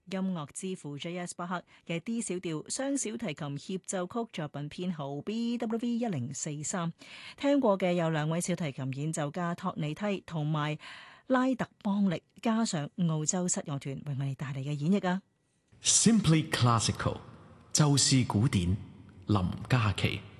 音樂之父 J.S. 巴克嘅 D 小調雙小提琴協奏曲作品編號 BWV 1043。聽過嘅有兩位小提琴演奏家托尼梯同埋拉特邦力，加上澳洲室樂團為我哋帶嚟嘅演繹啊。 Simply Classical， 就是古典，林嘉琪。